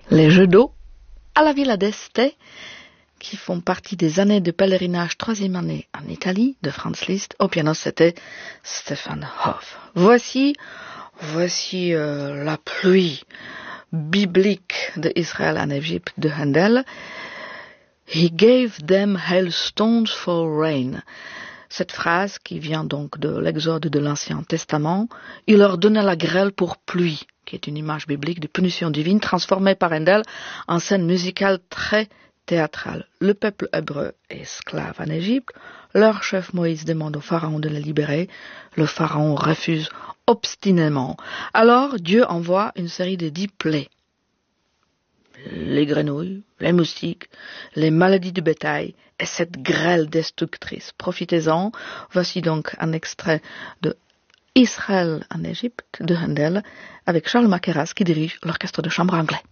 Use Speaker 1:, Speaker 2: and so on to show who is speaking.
Speaker 1: Les jeux d'eau à la Villa d'Este, qui font partie des années de pèlerinage troisième année en Italie, de Franz Liszt. Au piano, c'était Stefan Hoff. Voici la pluie biblique d'Israël en Égypte de Handel. He gave them hailstones for rain. Cette phrase, qui vient donc de l'Exode de l'Ancien Testament, il leur donna la grêle pour pluie, qui est une image biblique de punition divine transformée par Handel en scène musicale très théâtrale. Le peuple hébreu est esclave en Égypte. Leur chef Moïse demande au pharaon de les libérer. Le pharaon refuse obstinément. Alors Dieu envoie une série de 10 plaies. Les grenouilles, les moustiques, les maladies du bétail et cette grêle destructrice. Profitez-en. Voici donc un extrait de Israël en Égypte de Handel avec Charles Mackerras qui dirige l'orchestre de chambre anglais.